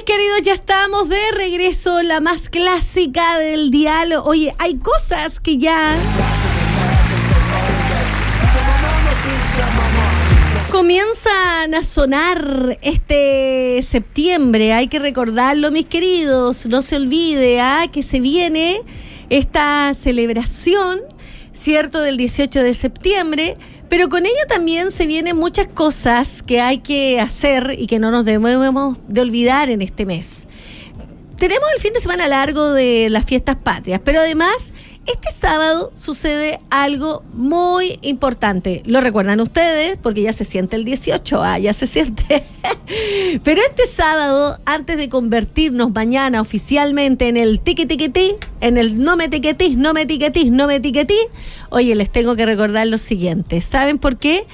queridos, ya estamos de regreso, la más clásica del dial. Oye, hay cosas que ya comienzan a sonar este septiembre. Hay que recordarlo, mis queridos. No se olvide que se viene esta celebración, ¿cierto?, del 18 de septiembre. Pero con ello también se vienen muchas cosas que hay que hacer y que no nos debemos de olvidar en este mes. Tenemos el fin de semana largo de las fiestas patrias, pero además este sábado sucede algo muy importante. Lo recuerdan ustedes porque ya se siente el 18, ya se siente. Pero este sábado, antes de convertirnos mañana oficialmente en el tiqui-tiqui-ti, en el no me etiquetís, no me etiquetís, no me etiquetí, oye, les tengo que recordar lo siguiente. ¿Saben por qué?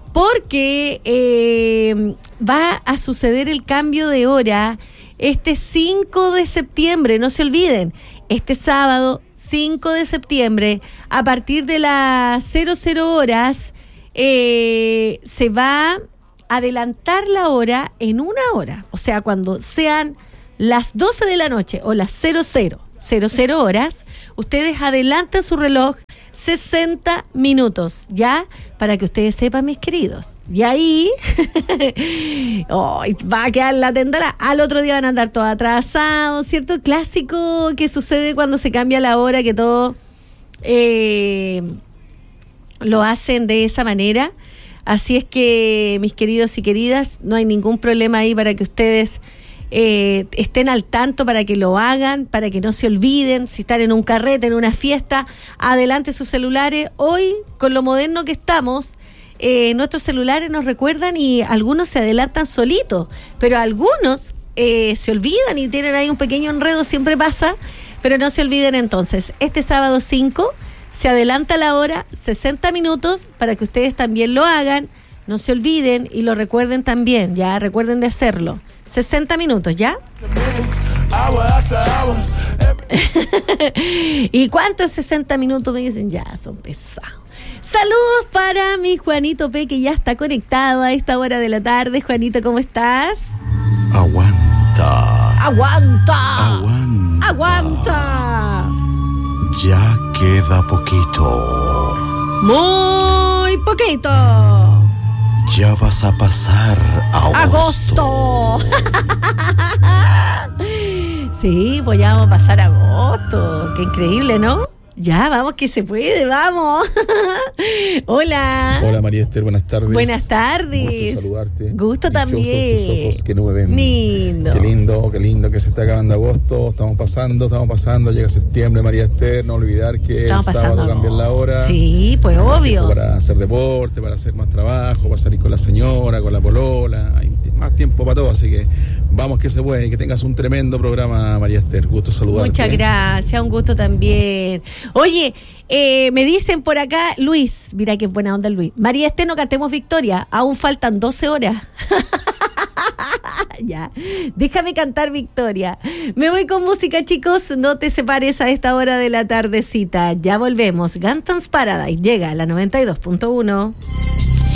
Porque va a suceder el cambio de hora este 5 de septiembre, no se olviden. Este sábado, 5 de septiembre, a partir de las 00 horas, se va a adelantar la hora en una hora. O sea, cuando sean las 12 de la noche o las 00 horas, ustedes adelantan su reloj 60 minutos, ¿ya? Para que ustedes sepan, mis queridos. Y ahí va a quedar la tendala. Al otro día van a andar todos atrasados, ¿cierto? Clásico que sucede cuando se cambia la hora, que todo lo hacen de esa manera. Así es que, mis queridos y queridas, no hay ningún problema ahí para que ustedes estén al tanto, para que lo hagan, para que no se olviden. Si están en un carrete, en una fiesta, adelante sus celulares. Hoy, con lo moderno que estamos, nuestros celulares nos recuerdan y algunos se adelantan solitos, pero algunos se olvidan y tienen ahí un pequeño enredo, siempre pasa, pero no se olviden entonces. Este sábado 5 se adelanta la hora 60 minutos para que ustedes también lo hagan, no se olviden y lo recuerden también, ya recuerden de hacerlo. 60 minutos, ¿ya? ¿Y cuántos 60 minutos? Me dicen, ya, son pesados. Saludos para mi Juanito P, que ya está conectado a esta hora de la tarde. Juanito, ¿cómo estás? Aguanta. ¡Aguanta! Aguanta. ¡Aguanta! Ya queda poquito. Muy poquito. Ya vas a pasar agosto. Sí, pues ya vamos a pasar agosto. Qué increíble, ¿no? Ya, vamos que se puede, vamos. Hola. Hola María Esther, buenas tardes. Gusto saludarte. Gusto también. Dichosos tus ojos que no me ven. Lindo. Qué lindo que se está acabando agosto. Estamos pasando, llega septiembre, María Esther. No olvidar que estamos el sábado cambian la hora. Sí, pues obvio. Para hacer deporte, para hacer más trabajo, para salir con la señora, con la polola. Hay más tiempo para todo, así que vamos que se puede. Y que tengas un tremendo programa, María Esther. Gusto saludarte. Muchas gracias, un gusto también. Oye, me dicen por acá, Luis, mira qué buena onda Luis. María Esther, no cantemos Victoria, aún faltan 12 horas. Ya, déjame cantar Victoria. Me voy con música, chicos, no te separes a esta hora de la tardecita. Ya volvemos. Gantons Paradise llega a la 92.1.